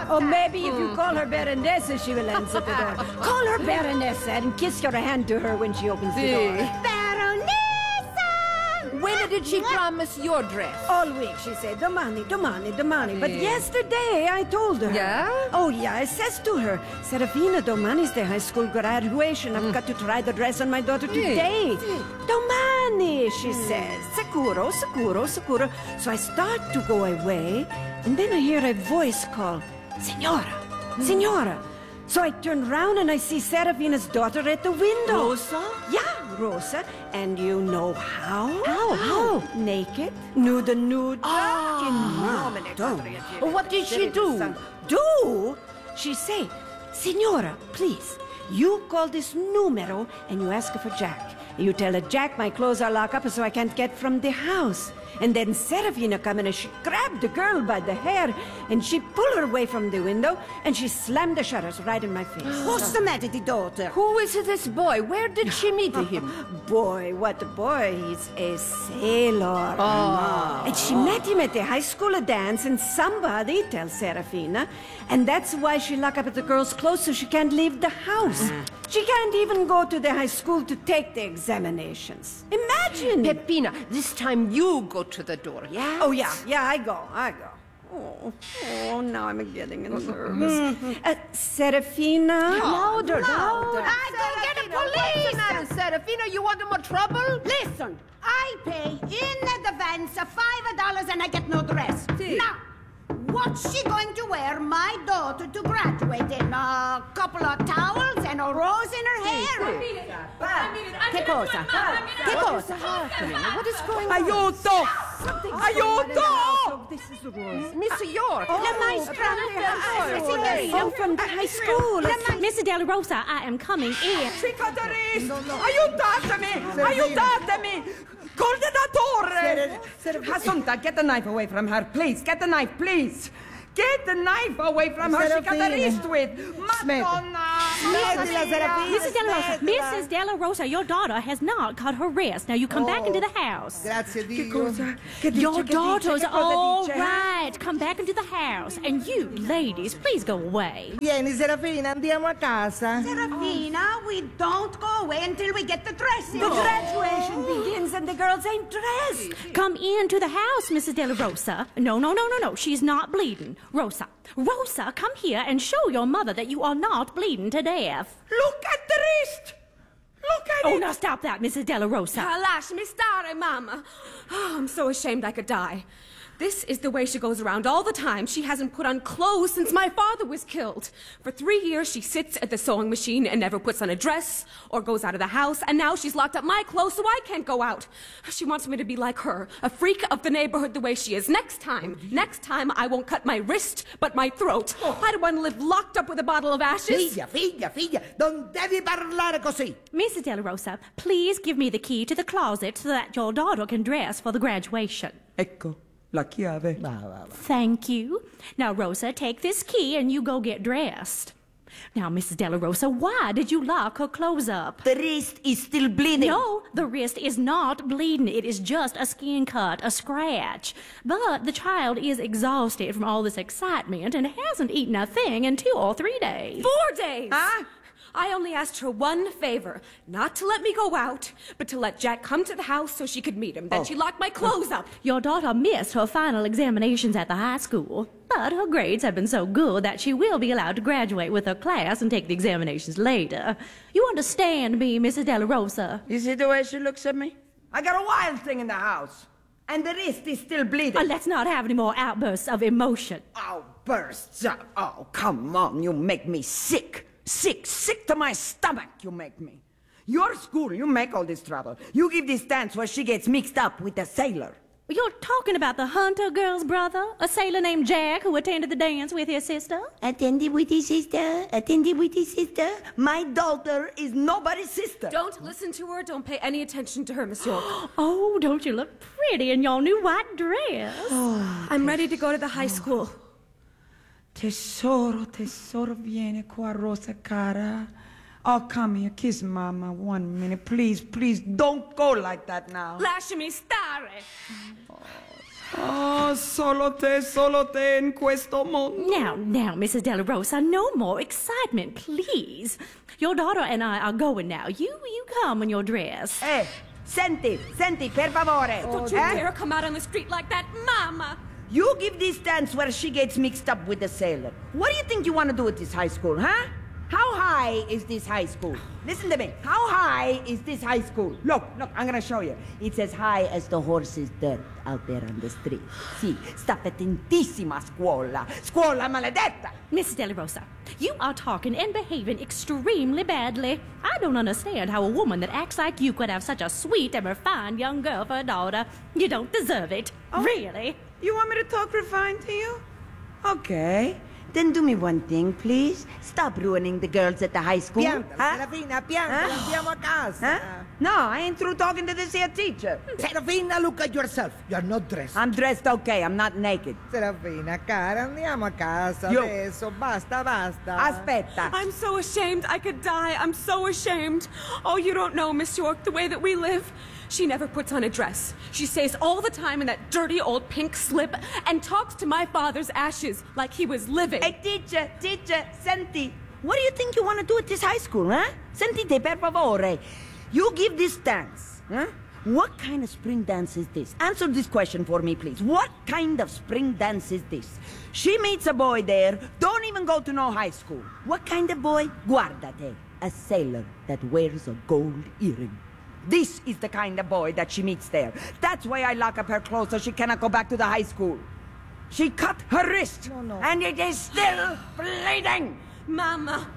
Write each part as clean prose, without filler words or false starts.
Or maybe if you call her Baronessa, she will answer the door. Call her Baronessa and kiss your hand to her when she opens the door. Baronessa! When did she promise your dress? All week she said, domani. But yesterday I told her. Yeah? Oh, yeah, I says to her, Serafina, domani's the high school graduation. I've got to try the dress on my daughter today. Domani, she says. Sicuro. So I start to go away, and then I hear a voice call, Signora. So I turn round and I see Serafina's daughter at the window. Rosa? Yeah, Rosa. And you know how? How? Naked. Nude. What did she do? Do? She say, Signora, please, you call this numero and you ask her for Jack. You tell her, Jack, my clothes are locked up so I can't get from the house. And then Serafina come in and she grabbed the girl by the hair and she pulled her away from the window and she slammed the shutters right in my face. What's the matter, the daughter? Who is this boy? Where did she meet him? Boy, what a boy. He's a sailor. And she met him at the high school dance and somebody tells Serafina. And that's why she locked up the girl's clothes so she can't leave the house. She can't even go to the high school to take the examinations. Imagine! Peppina, this time you go to the door, yeah? Oh, yeah, I go. Oh, now I'm getting nervous. Serafina? Louder. I go get a What's the police! matter, Serafina? You want more trouble? Listen, I pay in advance $5 and I get no dress. Si. Now, what's she going to wear, my daughter, to graduate in? A couple of towels and a rose in her hair? Che cosa? What is going on? Aiuto! This is Rose. Miss York. La maestra. Oh, from the high school. Mrs. Della Rosa, I am coming in. Cicatrice! Aiutatemi! Coordinatore! Assunta, get the knife away from her, please. Get the knife, please. Get the knife away from her. She got the wrist with. Madonna! Mrs. Della Rosa, your daughter has not cut her wrist. Now you come back into the house. Che Your daughter's all dice? right. Come back into the house. And you, ladies, please go away. Vieni, Serafina, andiamo a casa. Serafina, we don't go away until we get the dresses. The graduation begins and the girls ain't dressed. Come into the house, Mrs. Della Rosa. No. She's not bleeding. Rosa, come here and show your mother that you are not bleeding to death. Look at the wrist! Look at Oh, it! now stop that, Mrs. Della Rosa. Lasciami stare, Mama. Oh, I'm so ashamed I could die. This is the way she goes around all the time. She hasn't put on clothes since my father was killed. For 3 years, she sits at the sewing machine and never puts on a dress or goes out of the house, and now she's locked up my clothes so I can't go out. She wants me to be like her, a freak of the neighborhood the way she is. Next time, I won't cut my wrist, but my throat. I don't want to live locked up with a bottle of ashes. Figlia, non devi parlare così. Mrs. Della Rosa, please give me the key to the closet so that your daughter can dress for the graduation. Ecco, la chiave. Thank you. Now, Rosa, take this key and you go get dressed. Now, Mrs. Della Rosa, why did you lock her clothes up? The wrist is still bleeding. No, the wrist is not bleeding. It is just a skin cut, a scratch. But the child is exhausted from all this excitement and hasn't eaten a thing in 2 or 3 days. 4 days! I only asked her one favor, not to let me go out, but to let Jack come to the house so she could meet him. Then she locked my clothes up. Your daughter missed her final examinations at the high school, but her grades have been so good that she will be allowed to graduate with her class and take the examinations later. You understand me, Mrs. Della Rosa? You see the way she looks at me? I got a wild thing in the house. And the wrist is still bleeding. Let's not have any more outbursts of emotion. Oh, bursts up. Oh, come on. You make me sick. Sick to my stomach, you make me. Your school, you make all this trouble. You give this dance where she gets mixed up with a sailor. You're talking about the Hunter girl's brother, a sailor named Jack who attended the dance with his sister? Attended with his sister. My daughter is nobody's sister. Don't listen to her. Don't pay any attention to her, Miss York. Oh, don't you look pretty in your new white dress? I'm ready to go to the high school. Tesoro, vieni qua, Rosa cara. Oh, come here, kiss Mama 1 minute. Please, don't go like that now. Lasciami stare. Oh, solo te in questo mondo. Now, Mrs. Della Rosa, no more excitement, please. Your daughter and I are going now. You come in your dress. Senti, per favore. Don't you dare come out on the street like that, Mama! You give this dance where she gets mixed up with the sailor. What do you think you want to do at this high school, huh? How high is this high school? Listen to me. How high is this high school? Look, I'm gonna show you. It's as high as the horse's dirt out there on the street. Sì, sta fetentissima scuola. Scuola maledetta! Mrs. Della Rosa, you are talking and behaving extremely badly. I don't understand how a woman that acts like you could have such a sweet and refined young girl for a daughter. You don't deserve it. Really. You want me to talk refined to you? Okay. Then do me one thing, please. Stop ruining the girls at the high school. Serafina, pianta, andiamo a casa. No, I ain't through talking to this here teacher. Serafina, look at yourself. You're not dressed. I'm dressed okay. I'm not naked. Serafina, cara, andiamo a casa Io- adesso. Basta. Aspetta. I'm so ashamed I could die. I'm so ashamed. Oh, you don't know, Miss York, the way that we live. She never puts on a dress. She stays all the time in that dirty old pink slip and talks to my father's ashes like he was living. Hey, teacher, senti. What do you think you want to do at this high school, huh? Sentite, per favore. You give this dance, huh? What kind of spring dance is this? Answer this question for me, please. What kind of spring dance is this? She meets a boy there, don't even go to no high school. What kind of boy? Guardate, a sailor that wears a gold earring. This is the kind of boy that she meets there. That's why I lock up her clothes so she cannot go back to the high school. She cut her wrist, and it is still bleeding. Mama,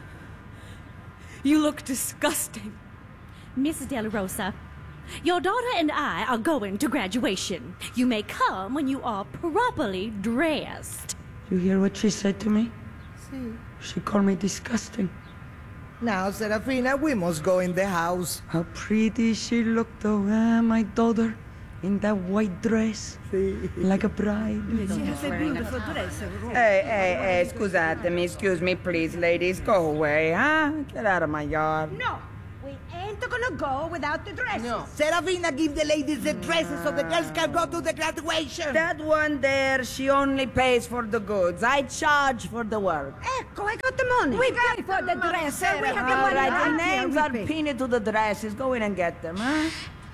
you look disgusting. Mrs. Della Rosa, your daughter and I are going to graduation. You may come when you are properly dressed. You hear what she said to me? She called me disgusting. Now, Serafina, we must go in the house. How pretty she looked, though, my daughter, in that white dress, like a bride. She has a beautiful dress. Hey, excuse me, please, ladies, go away, huh? Get out of my yard. No, we ain't gonna go without the dresses. Serafina, give the ladies the dresses so the girls can go to the graduation. That one there, she only pays for the goods. I charge for the work. Ecco, I got the money. We pay for the dresses. We have the All money right, the right here. names We are pay. pinned to the dresses. Go in and get them, huh?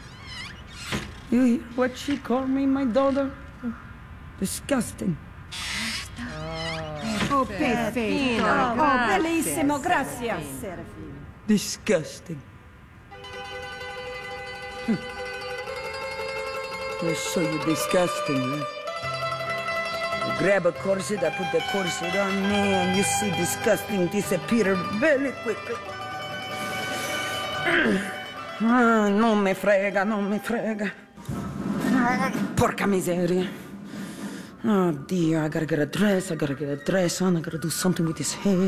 You hear what she called me, my daughter? Disgusting. Oh, perfetto. Oh, bellissimo. Gracias, Serafina. Disgusting. I'll show you disgusting, huh? I grab a corset, I put the corset on me, and you see disgusting disappear very quickly. Non me frega. Porca miseria. Oh, dear, I gotta get a dress on, I gotta do something with his hair.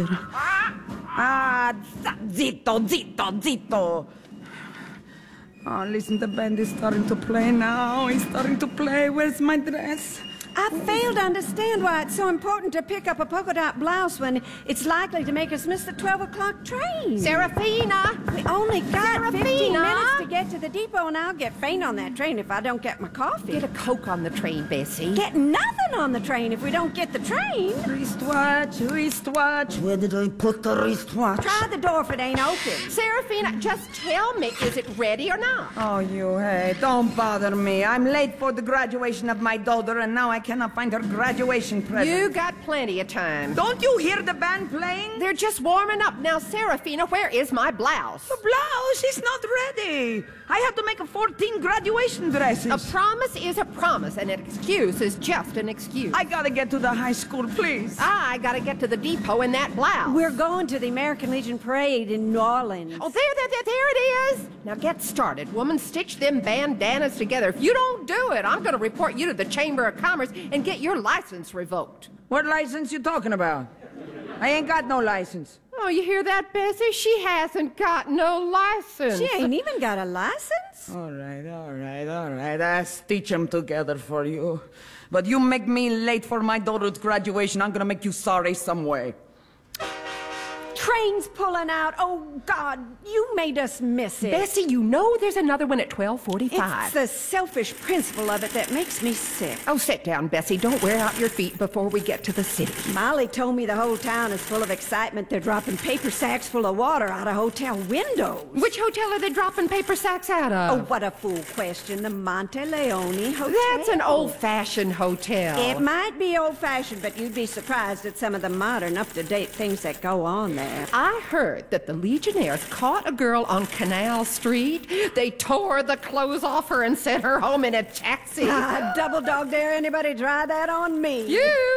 Zitto! Oh, listen, the band is starting to play now. It's starting to play. Where's my dress? I fail to understand why it's so important to pick up a polka dot blouse when it's likely to make us miss the 12 o'clock train. Serafina! We only got 15 Serafina! minutes to get to the depot, and I'll get faint on that train if I don't get my coffee. Get a Coke on the train, Bessie. Get nothing on the train if we don't get the train. Wristwatch. Where did I put the wristwatch? Try the door if it ain't open. Serafina, just tell me, is it ready or not? Oh, hey, don't bother me. I'm late for the graduation of my daughter, and now I cannot find her graduation present. You got plenty of time. Don't you hear the band playing? They're just warming up. Now, Serafina, where is my blouse? The blouse is not ready. I have to make 14 graduation dresses. A promise is a promise, and an excuse is just an excuse. I gotta get to the high school, please. I gotta get to the depot in that blouse. We're going to the American Legion Parade in New Orleans. Oh, there it is. Now get started, woman. Stitch them bandanas together. If you don't do it, I'm gonna report you to the Chamber of Commerce and get your license revoked. What license you talking about? I ain't got no license. Oh, you hear that, Bessie? She hasn't got no license. She ain't even got a license. All right. I'll stitch them together for you. But you make me late for my daughter's graduation, I'm gonna make you sorry some way. train's pulling out. Oh, God, you made us miss it. Bessie, you know there's another one at 12:45. It's the selfish principle of it that makes me sick. Oh, sit down, Bessie. Don't wear out your feet before we get to the city. Molly told me the whole town is full of excitement. They're dropping paper sacks full of water out of hotel windows. Which hotel are they dropping paper sacks out of? Oh, what a fool question. The Monte Leone Hotel. That's an old-fashioned hotel. It might be old-fashioned, but you'd be surprised at some of the modern, up-to-date things that go on there. I heard that the Legionnaires caught a girl on Canal Street. They tore the clothes off her and sent her home in a taxi. Double dog dare anybody try that on me.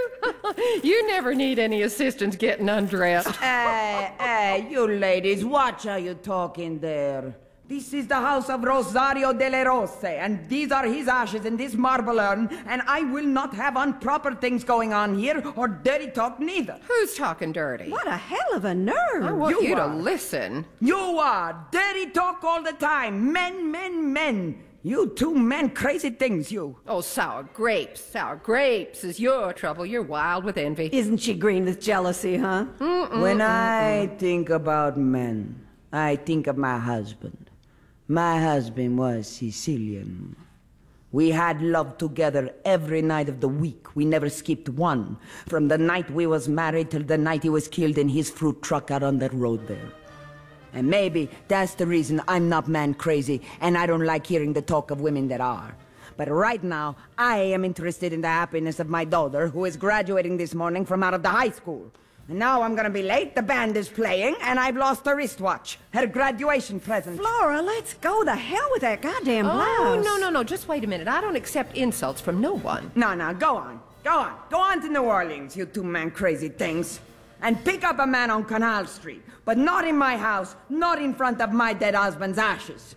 You never need any assistance getting undressed. Hey, you ladies, watch how you talking there. This is the house of Rosario de la Rose, and these are his ashes in this marble urn, and I will not have improper things going on here, or dirty talk neither. Who's talking dirty? What a hell of a nerve. I want you to are. listen. You are. Dirty talk all the time. Men, men, men. You two men, crazy things, you. Oh, sour grapes. Sour grapes is your trouble. You're wild with envy. Isn't she green with jealousy, huh? When I think about men, I think of my husband. My husband was Sicilian. We had love together every night of the week. We never skipped one. From the night we was married till the night he was killed in his fruit truck out on that road there. And maybe that's the reason I'm not man crazy, and I don't like hearing the talk of women that are. But right now, I am interested in the happiness of my daughter, who is graduating this morning from out of the high school. And now I'm gonna be late, the band is playing, and I've lost her wristwatch, her graduation present. Flora, let's go the hell with that goddamn blouse. Oh, no, just wait a minute. I don't accept insults from no one. No, go on. Go on to New Orleans, you two man crazy things. And pick up a man on Canal Street, but not in my house, not in front of my dead husband's ashes.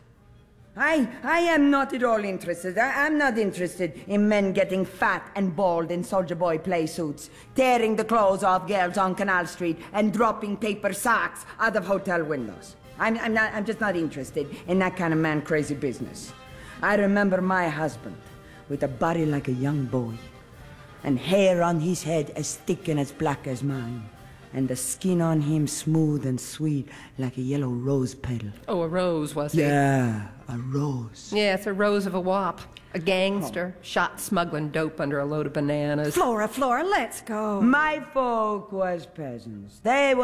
I am not at all interested. I'm not interested in men getting fat and bald in Soldier Boy play suits, tearing the clothes off girls on Canal Street, and dropping paper sacks out of hotel windows. I'm just not interested in that kind of man-crazy business. I remember my husband with a body like a young boy, and hair on his head as thick and as black as mine, and the skin on him smooth and sweet like a yellow rose petal. Oh, a rose, was it? Yeah, a rose. Yes, a rose of a wop. A gangster, shot smuggling dope under a load of bananas. Flora, let's go. My folk was peasants. They